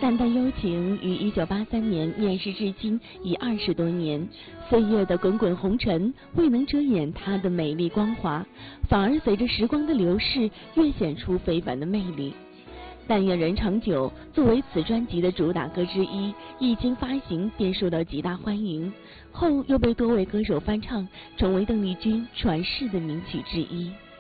淡淡幽情于1983年面世至今已20多年，岁月的滚滚红尘未能遮掩它的美丽光华，反而随着时光的流逝越显出非凡的魅力。但愿人长久作为此专辑的主打歌之一，一经发行便受到极大欢迎，后又被多位歌手翻唱，成为邓丽君传世的名曲之一。